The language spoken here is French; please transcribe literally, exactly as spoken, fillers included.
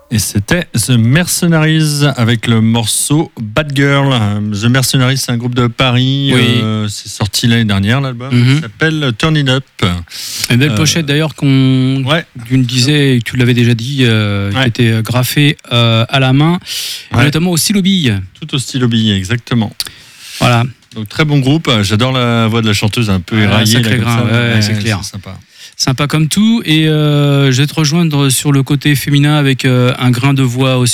Et c'était The Mercenaries avec le morceau Bad Girl. The Mercenaries, c'est un groupe de Paris. Oui. Euh, c'est sorti l'année dernière, l'album. Mm-hmm. Il s'appelle Turn It Up. Une belle Euh, pochette d'ailleurs qu'on ouais. tu me disais, tu l'avais déjà dit, euh, Ouais. qui était graffée euh, à la main, Ouais. notamment au stylo bille. Tout au stylo bille, exactement. Voilà. Donc très bon groupe. J'adore la voix de la chanteuse un peu Ouais, éraillée. sacré là, comme grain, ça. ouais, ouais, c'est clair. C'est sympa. Sympa comme tout. Et euh, je vais te rejoindre sur le côté féminin avec euh, un grain de voix aussi